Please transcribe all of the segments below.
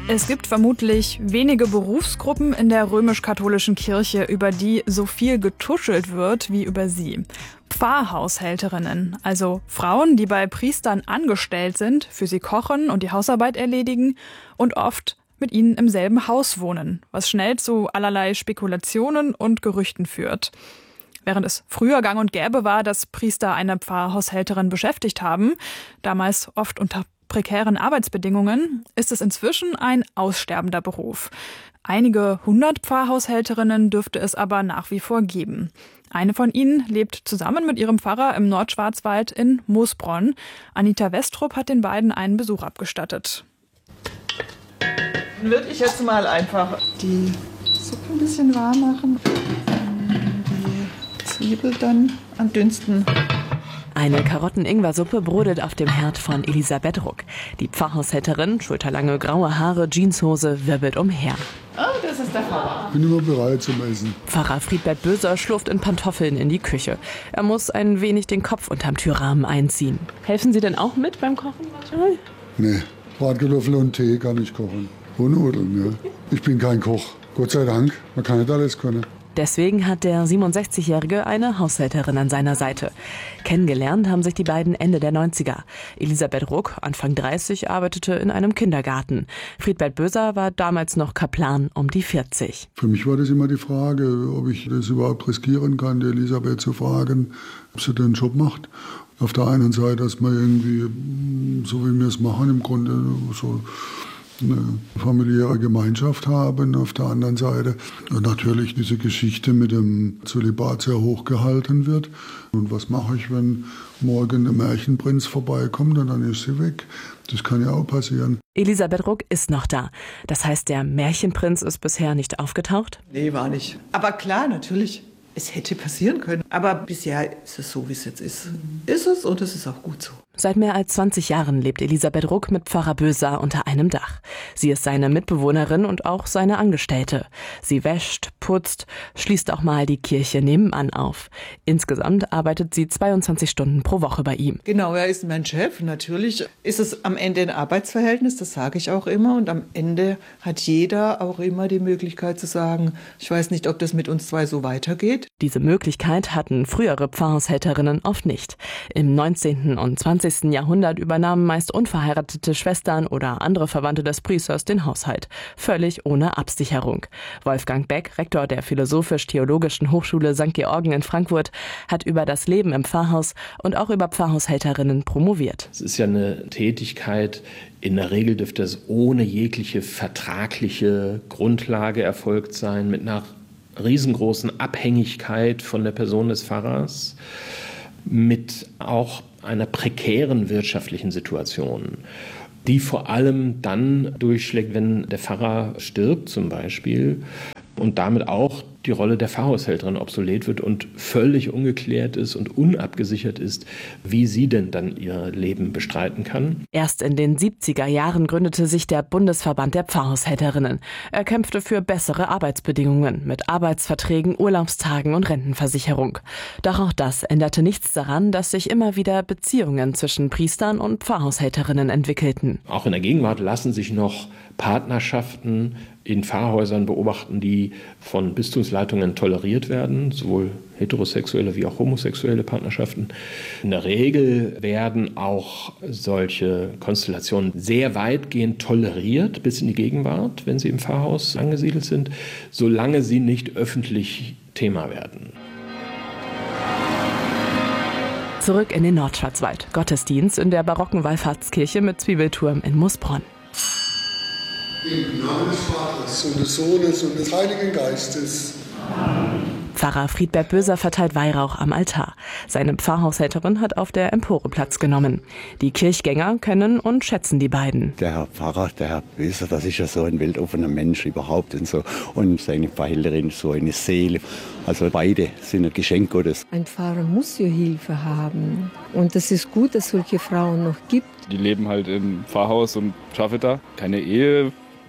Es gibt vermutlich wenige Berufsgruppen in der römisch-katholischen Kirche, über die so viel getuschelt wird wie über sie. Pfarrhaushälterinnen, also Frauen, die bei Priestern angestellt sind, für sie kochen und die Hausarbeit erledigen und oft mit ihnen im selben Haus wohnen, was schnell zu allerlei Spekulationen und Gerüchten führt. Während es früher gang und gäbe war, dass Priester eine Pfarrhaushälterin beschäftigt haben, damals oft unter prekären Arbeitsbedingungen, ist es inzwischen ein aussterbender Beruf. Einige 100 Pfarrhaushälterinnen dürfte es aber nach wie vor geben. Eine von ihnen lebt zusammen mit ihrem Pfarrer im Nordschwarzwald in Moosbronn. Anita Westrup hat den beiden einen Besuch abgestattet. Dann würde ich jetzt mal einfach die Suppe ein bisschen warm machen. Die Zwiebel dann andünsten. Eine Karotten-Ingwer-Suppe brodelt auf dem Herd von Elisabeth Ruck. Die Pfarrhaushälterin, schulterlange graue Haare, Jeanshose, wirbelt umher. Oh, das ist der Pfarrer. Ich bin immer bereit zum Essen. Pfarrer Friedbert Böser schlurft in Pantoffeln in die Küche. Er muss ein wenig den Kopf unterm Türrahmen einziehen. Helfen Sie denn auch mit beim Kochen manchmal? Nee, Bratkartoffeln und Tee kann ich kochen. Und Nudeln, ja. Ich bin kein Koch. Gott sei Dank, man kann nicht alles können. Deswegen hat der 67-Jährige eine Haushälterin an seiner Seite. Kennengelernt haben sich die beiden Ende der 90er. Elisabeth Ruck, Anfang 30, arbeitete in einem Kindergarten. Friedbert Böser war damals noch Kaplan um die 40. Für mich war das immer die Frage, ob ich das überhaupt riskieren kann, die Elisabeth zu fragen, ob sie den Job macht. Auf der einen Seite, dass man irgendwie, so wie wir es machen, im Grunde so eine familiäre Gemeinschaft haben, auf der anderen Seite natürlich diese Geschichte mit dem Zölibat sehr hoch gehalten wird. Und was mache ich, wenn morgen der Märchenprinz vorbeikommt und dann ist sie weg? Das kann ja auch passieren. Elisabeth Ruck ist noch da. Das heißt, der Märchenprinz ist bisher nicht aufgetaucht? Nee, war nicht. Aber klar, natürlich. Es hätte passieren können. Aber bisher ist es so, wie es jetzt ist. Ist es und es ist auch gut so. Seit mehr als 20 Jahren lebt Elisabeth Ruck mit Pfarrer Böser unter einem Dach. Sie ist seine Mitbewohnerin und auch seine Angestellte. Sie wäscht, putzt, schließt auch mal die Kirche nebenan auf. Insgesamt arbeitet sie 22 Stunden pro Woche bei ihm. Genau, er ist mein Chef. Natürlich ist es am Ende ein Arbeitsverhältnis, das sage ich auch immer. Und am Ende hat jeder auch immer die Möglichkeit zu sagen, ich weiß nicht, ob das mit uns zwei so weitergeht. Diese Möglichkeit hatten frühere Pfarrhaushälterinnen oft nicht. Im 19. und 20. Jahrhundert übernahmen meist unverheiratete Schwestern oder andere Verwandte des Priesters den Haushalt, völlig ohne Absicherung. Wolfgang Beck, Rektor der Philosophisch-Theologischen Hochschule St. Georgen in Frankfurt, hat über das Leben im Pfarrhaus und auch über Pfarrhaushälterinnen promoviert. Es ist ja eine Tätigkeit, in der Regel dürfte es ohne jegliche vertragliche Grundlage erfolgt sein, mit einer riesengroßen Abhängigkeit von der Person des Pfarrers, mit auch einer prekären wirtschaftlichen Situation, die vor allem dann durchschlägt, wenn der Pfarrer stirbt zum Beispiel und damit auch die Rolle der Pfarrhaushälterin obsolet wird und völlig ungeklärt ist und unabgesichert ist, wie sie denn dann ihr Leben bestreiten kann. Erst in den 70er Jahren gründete sich der Bundesverband der Pfarrhaushälterinnen. Er kämpfte für bessere Arbeitsbedingungen mit Arbeitsverträgen, Urlaubstagen und Rentenversicherung. Doch auch das änderte nichts daran, dass sich immer wieder Beziehungen zwischen Priestern und Pfarrhaushälterinnen entwickelten. Auch in der Gegenwart lassen sich noch Partnerschaften in Pfarrhäusern beobachten, die von Bistumsleitungen toleriert werden, sowohl heterosexuelle wie auch homosexuelle Partnerschaften. In der Regel werden auch solche Konstellationen sehr weitgehend toleriert bis in die Gegenwart, wenn sie im Pfarrhaus angesiedelt sind, solange sie nicht öffentlich Thema werden. Zurück in den Nordschwarzwald. Gottesdienst in der barocken Wallfahrtskirche mit Zwiebelturm in Moosbronn. Im Namen des Vaters und des Sohnes und des Heiligen Geistes. Pfarrer Friedbert Böser verteilt Weihrauch am Altar. Seine Pfarrhaushälterin hat auf der Empore Platz genommen. Die Kirchgänger kennen und schätzen die beiden. Der Herr Pfarrer, der Herr Böser, das ist ja so ein weltoffener Mensch überhaupt und so. Und seine Pfarrhälterin, so eine Seele. Also beide sind ein Geschenk Gottes. Ein Pfarrer muss ja Hilfe haben. Und es ist gut, dass es solche Frauen noch gibt. Die leben halt im Pfarrhaus und schaffen da keine Ehe.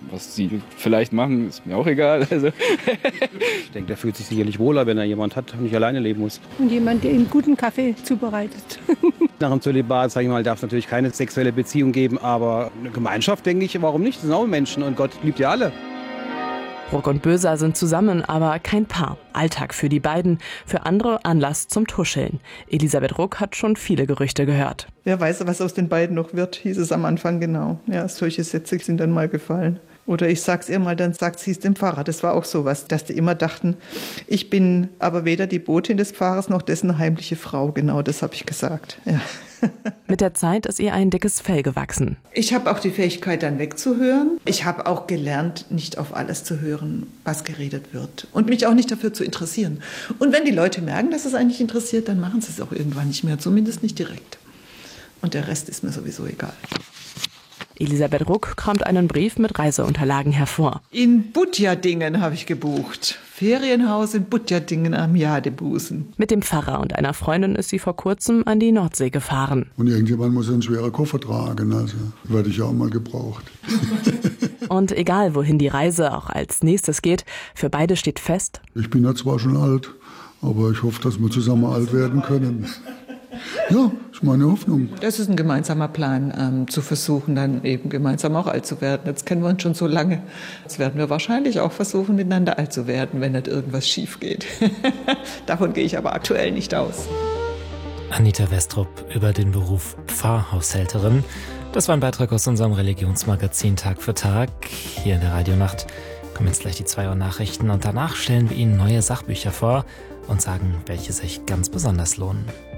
Was sie vielleicht machen, ist mir auch egal. Also. Ich denke, der fühlt sich sicherlich wohler, wenn er jemand hat und nicht alleine leben muss. Und jemand, der ihm guten Kaffee zubereitet. Nach dem Zölibat, sage ich mal, darf es natürlich keine sexuelle Beziehung geben, aber eine Gemeinschaft, denke ich, warum nicht? Das sind auch Menschen und Gott liebt ja alle. Bruck und Böser sind zusammen, aber kein Paar. Alltag für die beiden, für andere Anlass zum Tuscheln. Elisabeth Ruck hat schon viele Gerüchte gehört. Wer weiß, was aus den beiden noch wird, hieß es am Anfang genau. Ja, solche Sätze sind dann mal gefallen. Oder ich sag's ihr mal, dann sagt sie es dem Pfarrer. Das war auch sowas, dass die immer dachten, ich bin aber weder die Botin des Pfarrers noch dessen heimliche Frau. Genau, das habe ich gesagt. Ja. Mit der Zeit ist ihr ein dickes Fell gewachsen. Ich habe auch die Fähigkeit, dann wegzuhören. Ich habe auch gelernt, nicht auf alles zu hören, was geredet wird. Und mich auch nicht dafür zu interessieren. Und wenn die Leute merken, dass es eigentlich interessiert, dann machen sie es auch irgendwann nicht mehr. Zumindest nicht direkt. Und der Rest ist mir sowieso egal. Elisabeth Ruck kramt einen Brief mit Reiseunterlagen hervor. In Budjadingen habe ich gebucht. Ferienhaus in Budjadingen am Jadebusen. Mit dem Pfarrer und einer Freundin ist sie vor kurzem an die Nordsee gefahren. Und irgendjemand muss einen schweren Koffer tragen, also werde ich auch mal gebraucht. Und egal, wohin die Reise auch als nächstes geht, für beide steht fest: Ich bin ja zwar schon alt, aber ich hoffe, dass wir zusammen alt werden können. Ja, ist meine Hoffnung. Das ist ein gemeinsamer Plan, zu versuchen, dann eben gemeinsam auch alt zu werden. Jetzt kennen wir uns schon so lange. Jetzt werden wir wahrscheinlich auch versuchen, miteinander alt zu werden, wenn nicht irgendwas schief geht. Davon gehe ich aber aktuell nicht aus. Anita Westrup über den Beruf Pfarrhaushälterin. Das war ein Beitrag aus unserem Religionsmagazin Tag für Tag. Hier in der Radionacht kommen jetzt gleich die 2 Uhr Nachrichten und danach stellen wir Ihnen neue Sachbücher vor und sagen, welche sich ganz besonders lohnen.